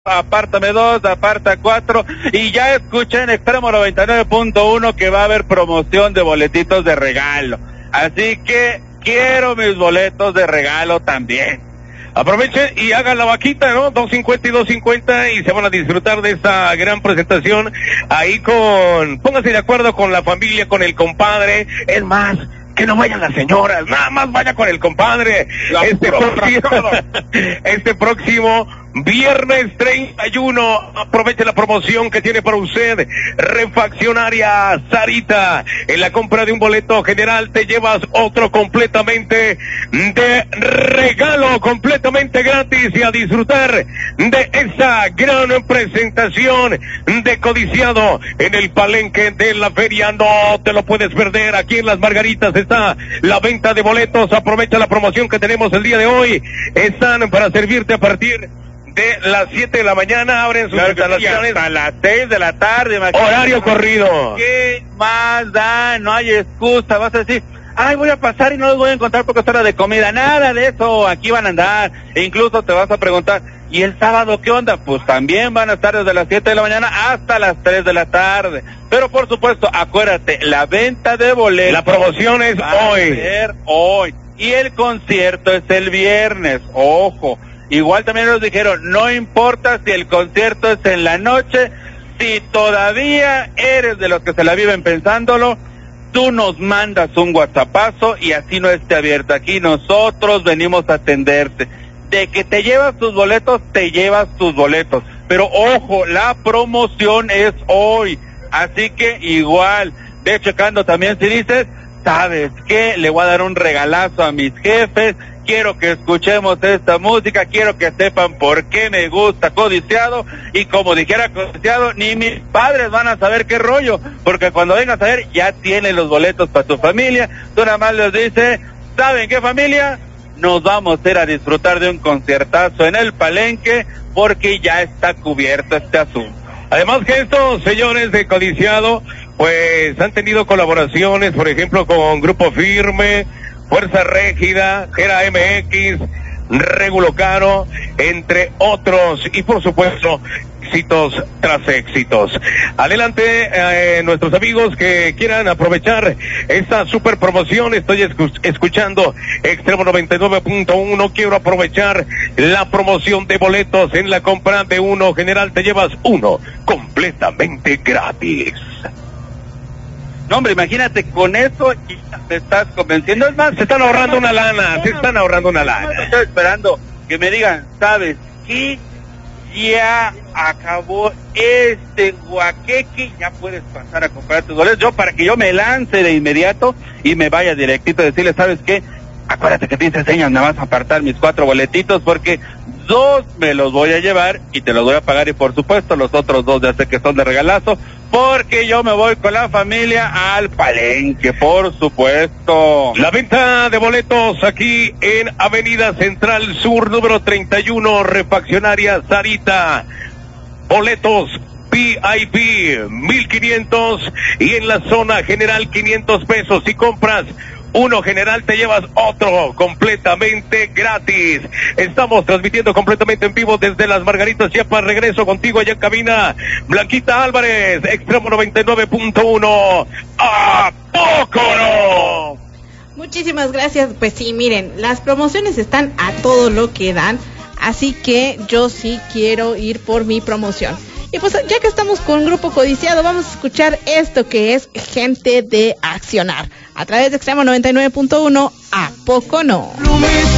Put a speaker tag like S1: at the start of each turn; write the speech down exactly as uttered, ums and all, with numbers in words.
S1: Apártame dos, aparta cuatro, y ya escuché en Extremo noventa y nueve punto uno que va a haber promoción de boletitos de regalo. Así que quiero mis boletos de regalo también. Aprovechen y hagan la vaquita, ¿no? dos cincuenta y dos cincuenta y se van a disfrutar de esta gran presentación ahí con, pónganse de acuerdo con la familia, con el compadre, es más, que no vayan las señoras, nada más vaya con el compadre. Este próximo, este próximo viernes treinta y uno, aproveche la promoción que tiene para usted Refaccionaria Sarita. En la compra de un boleto general te llevas otro completamente de regalo, completamente gratis, y a disfrutar de esa gran presentación de Codiciado en el Palenque de la Feria. No te lo puedes perder. Aquí en Las Margaritas está la venta de boletos. Aprovecha la promoción que tenemos el día de hoy. Están para servirte a partir de las siete de la mañana, abren sus
S2: claro
S1: instalaciones
S2: hasta las seis de la tarde.
S1: Horario corrido.
S2: ¿Qué más da? No hay excusa. Vas a decir, ay, voy a pasar y no los voy a encontrar porque es hora de comida. Nada de eso, aquí van a andar. E incluso te vas a preguntar, ¿y el sábado qué onda? Pues también van a estar desde las siete de la mañana hasta las tres de la tarde. Pero por supuesto, acuérdate, la venta de boletos,
S1: la promoción es hoy.
S2: hoy. Y el concierto es el viernes, ojo. Igual también nos dijeron, no importa si el concierto es en la noche, si todavía eres de los que se la viven pensándolo, tú nos mandas un WhatsAppazo y así no esté abierto. Aquí nosotros venimos a atenderte. De que te llevas tus boletos, te llevas tus boletos. Pero ojo, la promoción es hoy. Así que igual, ve checando también si dices, ¿sabes qué? Le voy a dar un regalazo a mis jefes. Quiero que escuchemos esta música, quiero que sepan por qué me gusta Codiciado, y como dijera Codiciado, ni mis padres van a saber qué rollo, porque cuando vengas a ver, ya tienen los boletos para tu familia. Tú nada más les dices, ¿saben qué, familia? Nos vamos a ir a disfrutar de un conciertazo en el Palenque, porque ya está cubierto este asunto.
S1: Además que estos señores de Codiciado, pues han tenido colaboraciones, por ejemplo, con Grupo Firme, Fuerza Régida, Gera M X, Regulo Caro, entre otros, y por supuesto, éxitos tras éxitos. Adelante, eh, nuestros amigos que quieran aprovechar esta super promoción. Estoy escu- escuchando Extremo noventa y nueve punto uno. Quiero aprovechar la promoción de boletos. En la compra de uno general te llevas uno completamente gratis.
S2: No, hombre, imagínate, con eso ya te estás convenciendo. Es más,
S1: se están ahorrando una lana, se están ahorrando una lana.
S2: Estoy esperando que me digan, ¿sabes qué? Ya acabó este guaqueque, ya puedes pasar a comprar tus boletos. Yo, para que yo me lance de inmediato y me vaya directito a decirle, ¿sabes qué? Acuérdate que te hice señas, me vas a apartar mis cuatro boletitos porque dos me los voy a llevar y te los voy a pagar, y por supuesto los otros dos ya sé que son de regalazo, porque yo me voy con la familia al Palenque, por supuesto.
S1: La venta de boletos aquí en Avenida Central Sur, número treinta y uno, Refaccionaria Sarita. Boletos V I P mil quinientos y en la zona general quinientos pesos. Si compras uno general te llevas otro completamente gratis. Estamos transmitiendo completamente en vivo desde Las Margaritas, Chiapas. Regreso contigo allá en cabina. Blanquita Álvarez, Extremo noventa y nueve punto uno. ¿A poco no?
S3: Muchísimas gracias. Pues sí, miren, las promociones están a todo lo que dan, así que yo sí quiero ir por mi promoción. Y pues ya que estamos con Grupo Codiciado, vamos a escuchar esto que es Gente de Accionar a través de Extremo noventa y nueve punto uno. ¿A poco no?